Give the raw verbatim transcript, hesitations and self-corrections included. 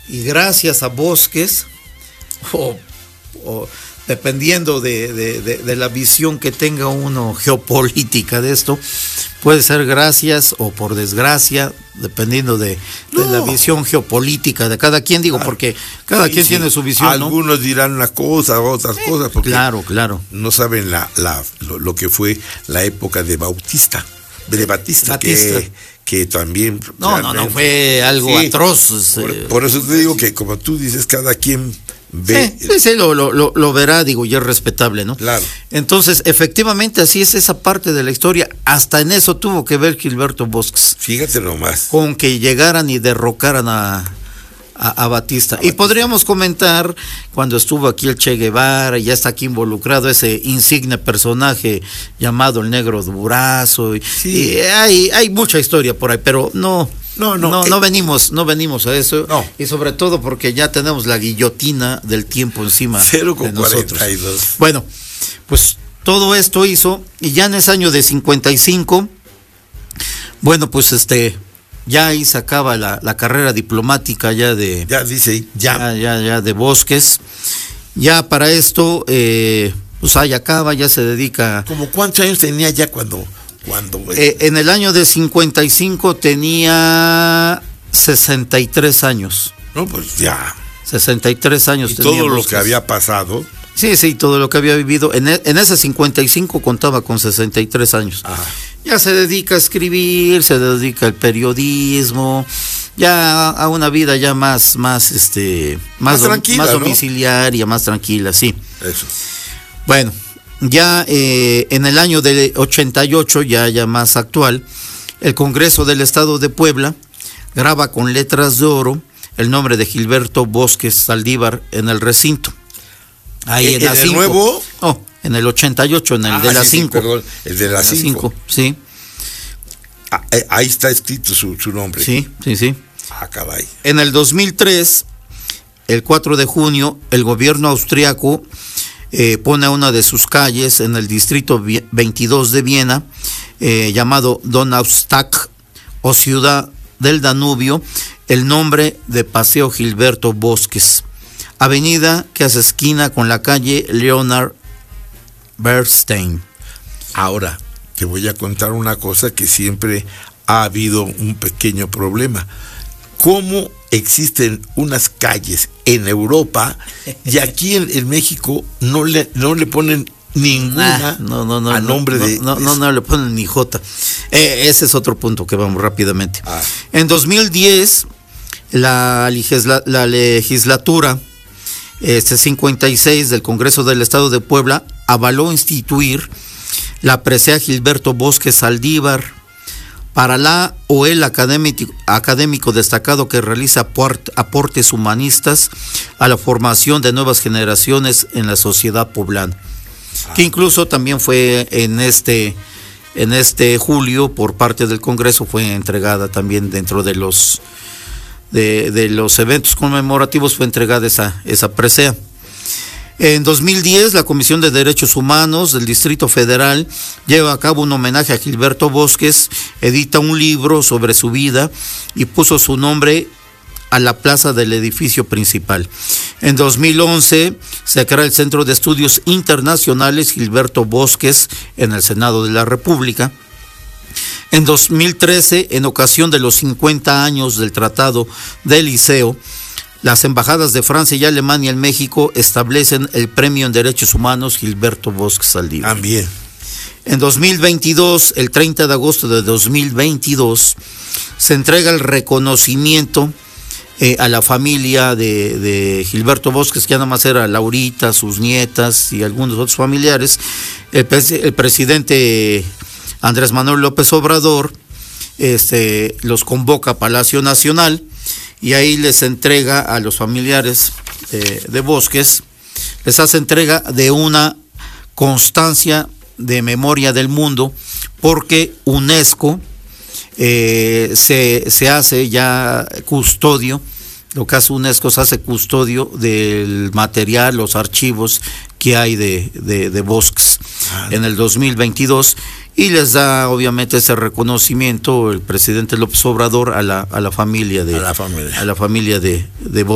y gracias a Bosques, o, o dependiendo de, de, de, de la visión que tenga uno geopolítica de esto, puede ser gracias o por desgracia, dependiendo de, no. de la visión geopolítica de cada quien, digo, ah, porque cada sí, quien sí. tiene su visión. Algunos, ¿no?, dirán una cosa, otras eh, cosas, porque claro, claro. no saben la, la, lo, lo que fue la época de Bautista, de Batista, Batista. Que, que también... No, no, no, fue algo sí, atroz. Por, por eso te digo que, como tú dices, cada quien... Ve. Sí, sí, sí lo, lo, lo verá, digo, y es respetable, ¿no? Claro. Entonces, efectivamente, así es esa parte de la historia. Hasta en eso tuvo que ver Gilberto Bosques. Fíjate nomás. Con que llegaran y derrocaran a, a, a Batista. A y Batista. Podríamos comentar cuando estuvo aquí el Che Guevara, y ya está aquí involucrado ese insigne personaje llamado el Negro Durazo. Y, sí. y hay, hay mucha historia por ahí, pero no... No, no, no, eh, no venimos, no venimos a eso, no. Y sobre todo porque ya tenemos la guillotina del tiempo encima cero con de nosotros. cuarenta y dos. Bueno, pues todo esto hizo, y ya en ese año de cincuenta y cinco, bueno, pues este, ya ahí se acaba la, la carrera diplomática ya de, ya dice, ya, ya, ya, ya de Bosques, ya para esto, eh, pues ahí acaba, ya se dedica. ¿Cómo cuántos años tenía ya cuando? Cuando, eh, en el año de cincuenta y cinco tenía sesenta y tres años. No, pues ya. sesenta y tres años. Y todo lo que había pasado. Sí, sí, todo lo que había vivido. En, en ese cincuenta y cinco contaba con sesenta y tres años. Ajá. Ya se dedica a escribir, se dedica al periodismo, ya a una vida ya más, más, este, más, más tranquila, más ¿no? domiciliaria, más tranquila, sí. Eso. Bueno. Ya eh, en el año del ochenta y ocho, ya, ya más actual, el Congreso del Estado de Puebla graba con letras de oro el nombre de Gilberto Bosques Saldívar en el recinto. Ahí ¿En el nuevo? Oh, en el ochenta y ocho, en el ah, de las sí, cinco. Sí, perdón, el de las cinco. Sí. Ah, ahí está escrito su, su nombre. Sí, sí, sí. Ah, caray. En el dos mil tres, el cuatro de junio, el gobierno austriaco Eh, pone a una de sus calles en el distrito veintidós de Viena, eh, llamado Donaustadt, o Ciudad del Danubio, el nombre de Paseo Gilberto Bosques, avenida que hace esquina con la calle Leonard Bernstein. Ahora, te voy a contar una cosa que siempre ha habido un pequeño problema. ¿Cómo existen unas calles en Europa y aquí en, en México no le no le ponen ninguna nah, no, no, no, a nombre no, de... No, no, no, no le ponen ni J. Eh, ese es otro punto que vamos rápidamente. Ah. En dos mil diez, la, legisla, la legislatura este, cincuenta y seis del Congreso del Estado de Puebla avaló instituir la presea Gilberto Bosques Saldívar para la o el académico, académico destacado que realiza aport, aportes humanistas a la formación de nuevas generaciones en la sociedad poblana. Ah. Que incluso también fue en este, en este julio, por parte del Congreso, fue entregada también dentro de los, de, de los eventos conmemorativos, fue entregada esa, esa presea. En dos mil diez, la Comisión de Derechos Humanos del Distrito Federal lleva a cabo un homenaje a Gilberto Bosques, edita un libro sobre su vida y puso su nombre a la plaza del edificio principal. En dos mil once se crea el Centro de Estudios Internacionales Gilberto Bosques en el Senado de la República. En dos mil trece, en ocasión de los cincuenta años del Tratado del Liceo, las embajadas de Francia y Alemania en México establecen el Premio en Derechos Humanos Gilberto Bosques Saldívar. También. En dos mil veintidós, el treinta de agosto de dos mil veintidós, se entrega el reconocimiento eh, a la familia de, de Gilberto Bosques, que ya nada más era Laurita, sus nietas y algunos otros familiares. El, el presidente Andrés Manuel López Obrador este, los convoca a Palacio Nacional, y ahí les entrega a los familiares eh, de Bosques, les hace entrega de una constancia de memoria del mundo, porque UNESCO eh, se, se hace ya custodio, lo que hace UNESCO se hace custodio del material, los archivos que hay de, de, de Bosques ah, en el dos mil veintidós, y les da obviamente ese reconocimiento el presidente López Obrador a la, a la familia de, a la familia, a la familia de, de Bosques.